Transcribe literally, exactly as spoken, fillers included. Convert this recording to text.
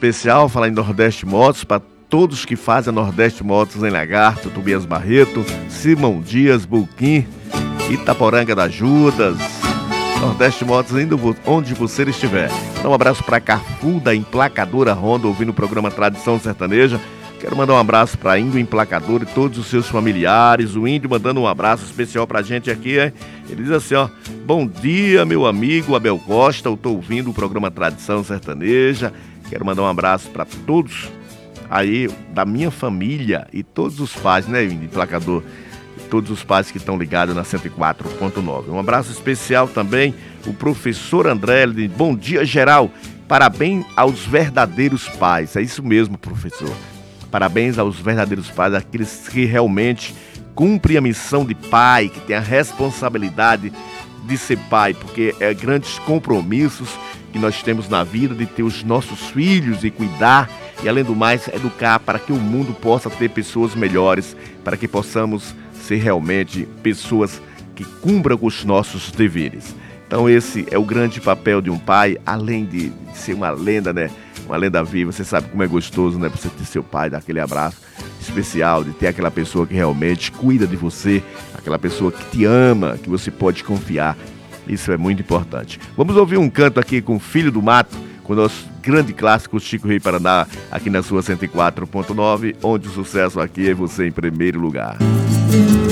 especial, falar em Nordeste Motos, para todos que fazem a Nordeste Motos em Lagarto, Tobias Barreto, Simão Dias, Bulquim, Itaporanga da Judas, Nordeste Motos, indo onde você estiver. Dá um abraço para Carfu, da Emplacadora Honda, ouvindo o programa Tradição Sertaneja. Quero mandar um abraço para Índio Emplacador e todos os seus familiares. O Índio mandando um abraço especial pra gente aqui, hein? Ele diz assim, ó: bom dia, meu amigo Abel Costa, eu tô ouvindo o programa Tradição Sertaneja. Quero mandar um abraço para todos aí da minha família e todos os pais, né, Índio Emplacador? Todos os pais que estão ligados na cento e quatro ponto nove. Um abraço especial também, o professor André, ele diz, bom dia, geral. Parabéns aos verdadeiros pais. É isso mesmo, professor. Parabéns aos verdadeiros pais, aqueles que realmente cumprem a missão de pai, que têm a responsabilidade de ser pai, porque é grandes compromissos que nós temos na vida de ter os nossos filhos e cuidar e, além do mais, educar para que o mundo possa ter pessoas melhores, para que possamos ser realmente pessoas que cumpram com os nossos deveres. Então esse é o grande papel de um pai, além de ser uma lenda, né? Uma lenda viva. Você sabe como é gostoso, né? Você ter seu pai, dar aquele abraço especial, de ter aquela pessoa que realmente cuida de você, aquela pessoa que te ama, que você pode confiar. Isso é muito importante. Vamos ouvir um canto aqui com Filho do Mato, com o nosso grande clássico Chico Rei Paraná, aqui na sua cento e quatro ponto nove, onde o sucesso aqui é você em primeiro lugar.